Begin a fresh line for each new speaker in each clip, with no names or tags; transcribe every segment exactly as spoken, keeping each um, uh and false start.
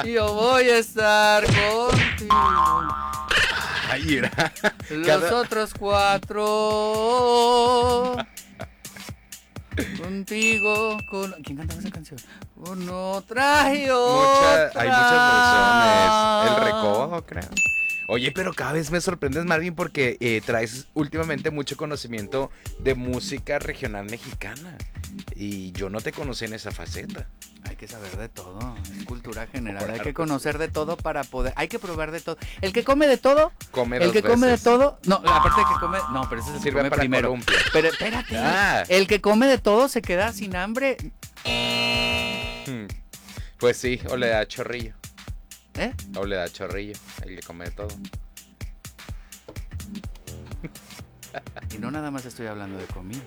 Yo voy a estar contigo.
Ay, era.
Los
Cada...
otros cuatro. Contigo, con... ¿Quién cantaba esa canción? Con otra y otra.
Mucha... Hay muchas versiones. El Recodo, creo. Oye, pero cada vez me sorprendes, Marvin, porque eh, traes últimamente mucho conocimiento de música regional mexicana. Y yo no te conocí en esa faceta.
Hay que saber de todo, es cultura general. Hay que conocer de todo para poder... Hay que probar de todo. El que come de todo...
Come
El
dos
que come de
veces.
todo... No, aparte de que come... No, pero ese es el que
Sirve
come
para
primero.
columpio.
Pero espérate.
Ah.
El que come de todo se queda sin hambre.
Hmm. Pues sí, o le da chorrillo.
¿Eh?
O le da chorrillo, el que come de todo.
Y no nada más estoy hablando de comida.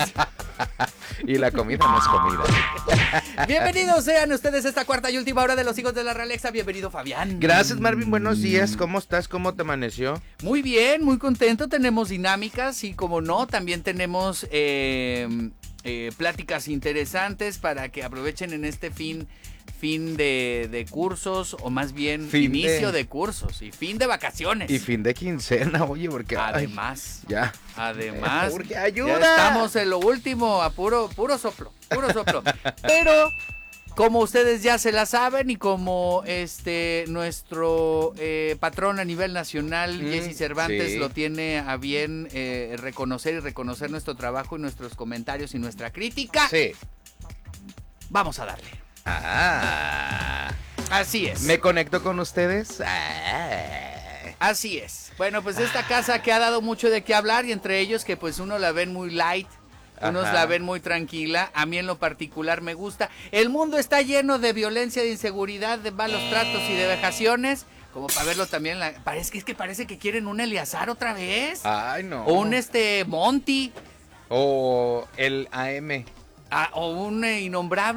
Y la comida no es comida.
Bienvenidos sean ustedes a esta cuarta y última hora de los hijos de la Realexa. Bienvenido, Fabián.
Gracias, Marvin, buenos días. ¿Cómo estás? ¿Cómo te amaneció?
Muy bien, muy contento. Tenemos dinámicas y como no, también tenemos eh, eh, pláticas interesantes para que aprovechen en este fin fin de, de cursos, o más bien
fin
inicio
de...
de cursos y fin de vacaciones.
Y fin de quincena, oye, porque...
Además,
ay, ya.
Además,
porque ayuda.
Ya estamos en lo último, a puro, puro soplo, puro soplo. Pero, como ustedes ya se la saben y como este nuestro eh, patrón a nivel nacional, mm, Jesse Cervantes, sí. lo tiene a bien eh, reconocer y reconocer nuestro trabajo y nuestros comentarios y nuestra crítica,
sí.
Vamos a darle.
Ah,
así es.
¿Me conecto con ustedes? Ah.
Así es. Bueno, pues esta casa que ha dado mucho de qué hablar y entre ellos que pues uno la ven muy light, unos Ajá. la ven muy tranquila. A mí en lo particular me gusta. El mundo está lleno de violencia, de inseguridad, de malos tratos y de vejaciones. Como para verlo también, la... parece que es que parece que quieren un Eleazar otra vez.
Ay, no.
O un este Monty.
O el A M.
Ah, o un eh, innombrable.